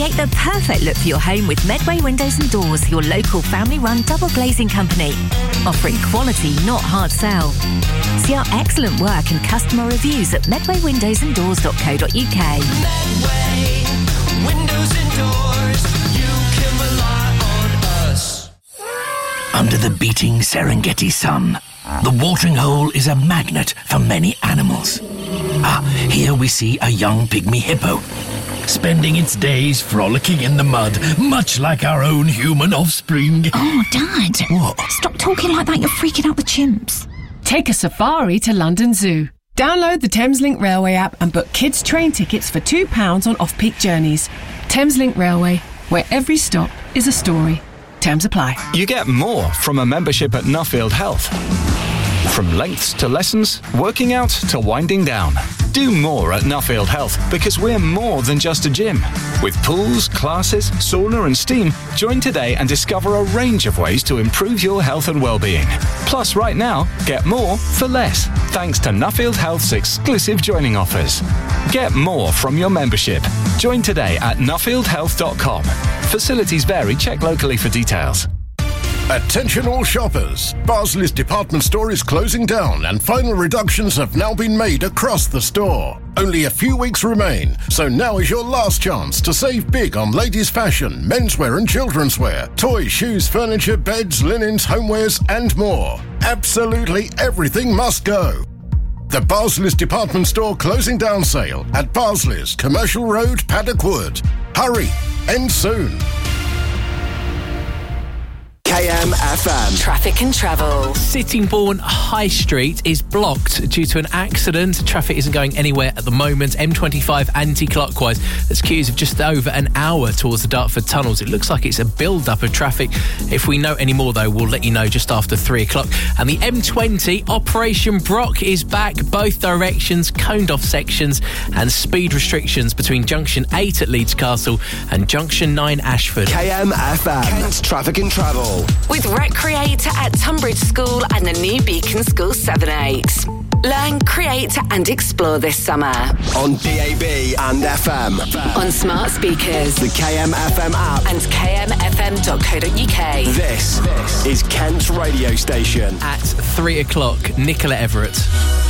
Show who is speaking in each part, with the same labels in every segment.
Speaker 1: Create the perfect look for your home with Medway Windows and Doors, your local family-run double glazing company. Offering quality, not hard sell. See our excellent work and customer reviews at medwaywindowsanddoors.co.uk.
Speaker 2: Medway Windows and Doors, you can rely on us.
Speaker 3: Under the beating Serengeti sun, the watering hole is a magnet for many animals. Here we see a young pygmy hippo, spending its days frolicking in the mud, much like our own human offspring.
Speaker 4: Oh, Dad.
Speaker 3: What?
Speaker 4: Stop talking like that, you're freaking out the chimps.
Speaker 5: Take a safari to London Zoo. Download the Thameslink Railway app and book kids' train tickets for £2 on off-peak journeys. Thameslink Railway, where every stop is a story. Terms apply.
Speaker 6: You get more from a membership at Nuffield Health. From lengths to lessons, working out to winding down. Do more at Nuffield Health because we're more than just a gym. With pools, classes, sauna and steam, join today and discover a range of ways to improve your health and well-being. Plus, right now, get more for less, thanks to Nuffield Health's exclusive joining offers. Get more from your membership. Join today at nuffieldhealth.com. Facilities vary. Check locally for details.
Speaker 7: Attention all shoppers. Barsley's department store is closing down and final reductions have now been made across the store. Only a few weeks remain, so now is your last chance to save big on ladies' fashion, menswear and children's wear, toys, shoes, furniture, beds, linens, homewares and more. Absolutely everything must go. The Barsley's department store closing down sale at Barsley's, Commercial Road, Paddock Wood. Hurry, end soon.
Speaker 8: KMFM.
Speaker 9: Traffic and travel.
Speaker 10: Sittingbourne High Street is blocked due to an accident. Traffic isn't going anywhere at the moment. M25 anti-clockwise. There's queues of just over an hour towards the Dartford tunnels. It looks like it's a build-up of traffic. If we know any more, though, we'll let you know just after 3 o'clock. And the M20 Operation Brock is back. Both directions, coned off sections and speed restrictions between Junction 8 at Leeds Castle and Junction 9 Ashford.
Speaker 8: KMFM. Kent's Traffic and Travel.
Speaker 9: With Recreate at Tunbridge School and the new Beacon School 7-8. Learn, create and explore this summer.
Speaker 8: On DAB and FM.
Speaker 9: On smart speakers.
Speaker 8: The KMFM app.
Speaker 9: And kmfm.co.uk.
Speaker 8: This is Kent's radio station.
Speaker 10: At 3 o'clock, Nicola Everett.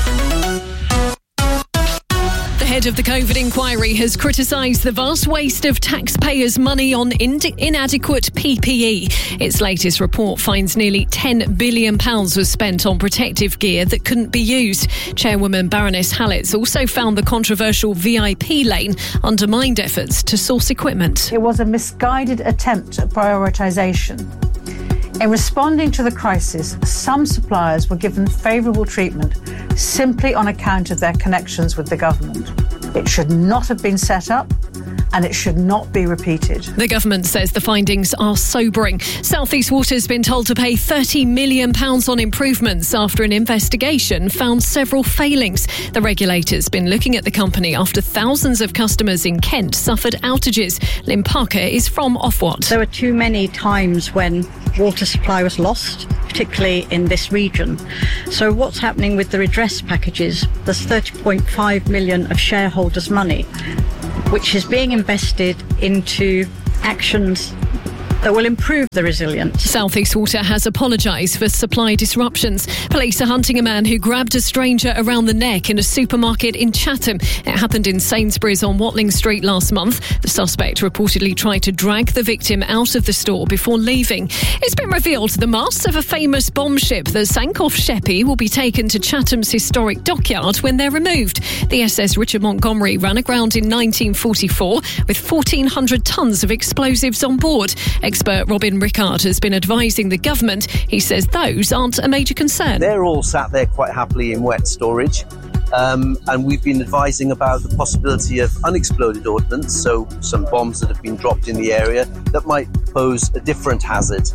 Speaker 11: The head of the COVID inquiry has criticised the vast waste of taxpayers' money on inadequate PPE. Its latest report finds nearly £10 billion was spent on protective gear that couldn't be used. Chairwoman Baroness Hallett also found the controversial VIP lane undermined efforts to source equipment.
Speaker 12: It was a misguided attempt at prioritisation. In responding to the crisis, some suppliers were given favourable treatment simply on account of their connections with the government. It should not have been set up and it should not be repeated.
Speaker 11: The government says the findings are sobering. South East Water has been told to pay £30 million on improvements after an investigation found several failings. The regulator's been looking at the company after thousands of customers in Kent suffered outages. Lynn Parker is from Ofwat.
Speaker 13: There were too many times when water supply was lost, particularly in this region. So what's happening with the redress packages? There's 30.5 million of shareholders' money, which is being invested into actions that will improve the resilience.
Speaker 11: South East Water has apologised for supply disruptions. Police are hunting a man who grabbed a stranger around the neck in a supermarket in Chatham. It happened in Sainsbury's on Watling Street last month. The suspect reportedly tried to drag the victim out of the store before leaving. It's been revealed the masts of a famous bomb ship that sank off Sheppey will be taken to Chatham's historic dockyard when they're removed. The SS Richard Montgomery ran aground in 1944 with 1,400 tonnes of explosives on board. Expert Robin Rickard has been advising the government. He says those aren't a major concern.
Speaker 14: They're all sat there quite happily in wet storage. And we've been advising about the possibility of unexploded ordnance, so some bombs that have been dropped in the area that might pose a different hazard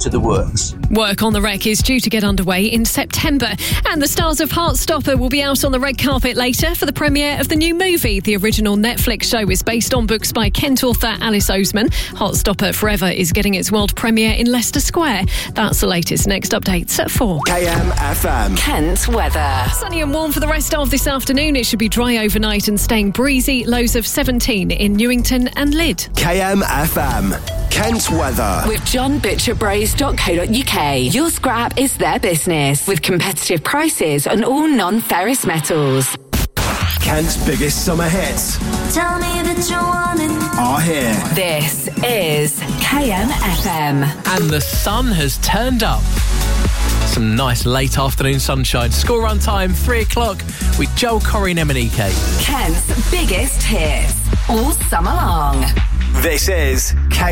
Speaker 14: to the works.
Speaker 11: Work on the wreck is due to get underway in September, and the stars of Heartstopper will be out on the red carpet later for the premiere of the new movie. The original Netflix show is based on books by Kent author Alice Oseman. Heartstopper Forever is getting its world premiere in Leicester Square. That's the latest. Next updates at 4.
Speaker 8: KMFM.
Speaker 9: Kent weather.
Speaker 11: Sunny and warm for the rest of this afternoon. It should be dry overnight and staying breezy. Lows of 17 in Newington and Lydd.
Speaker 8: KMFM. Kent weather.
Speaker 9: With johnbutcherbraze.co.uk. Your scrap is their business. With competitive prices on all non-ferrous metals.
Speaker 8: Kent's biggest summer hits
Speaker 2: Tell me that you want it.
Speaker 8: are here.
Speaker 9: This is KMFM.
Speaker 10: And the sun has turned up. Some nice late afternoon sunshine. School run time, 3 o'clock with Joel Corrie and Emanike.
Speaker 9: Kent's biggest hits all summer long.
Speaker 8: This is K.